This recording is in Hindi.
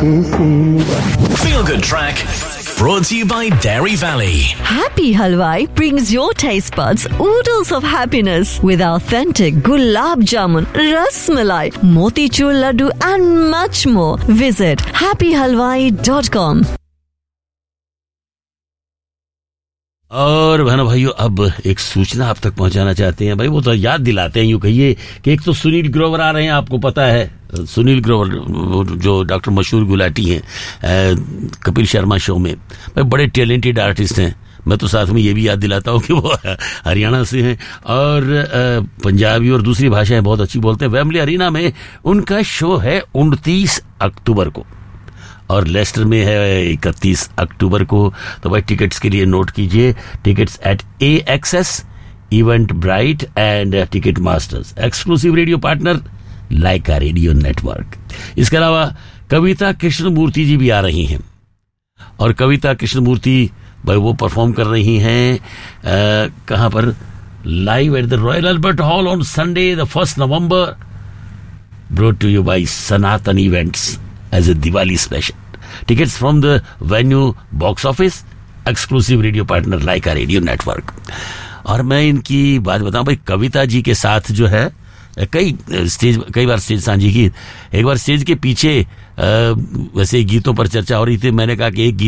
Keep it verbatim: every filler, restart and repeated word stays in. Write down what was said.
Feel Good Track brought to you by Dairy Valley. Happy Halwai brings your taste buds oodles of happiness with authentic gulab jamun, ras malai, motichur laddu and much more. Visit happy halwai dot com. और बहनों भाइयों, अब एक सूचना आप तक पहुंचाना चाहते हैं भाई, वो तो याद दिलाते हैं, यूं कहिए कि एक तो सुनील ग्रोवर आ रहे हैं, आपको पता है सुनील ग्रोवर जो डॉक्टर मशहूर गुलाटी हैं कपिल शर्मा शो में, भाई बड़े टैलेंटेड आर्टिस्ट हैं। मैं तो साथ में ये भी याद दिलाता हूँ कि वो हरियाणा से हैं और पंजाबी और दूसरी भाषाएं बहुत अच्छी बोलते हैं। वेम्बली अरीना में उनका शो है उनतीस अक्टूबर को और लेस्टर में है इकतीस अक्टूबर को। तो भाई टिकट्स के लिए नोट कीजिए, tickets eight A access, event bright and ticket masters, exclusive radio partner Lyca radio network. इसके अलावा कविता कृष्णमूर्ति जी भी आ रही हैं और कविता कृष्णमूर्ति भाई वो परफॉर्म कर रही हैं कहां पर, live at the royal Albert hall on Sunday the first November, brought to you bye Sanatan events as a Diwali special. Tickets from the venue box office, exclusive radio partner like our radio network. और मैं इनकी बात बताऊं भाई, कविता जी के साथ जो है कई स्टेज कई बार स्टेज सांझी की। एक बार स्टेज के पीछे वैसे गीतों पर चर्चा हो रही थी, मैंने कहा कि एक गीत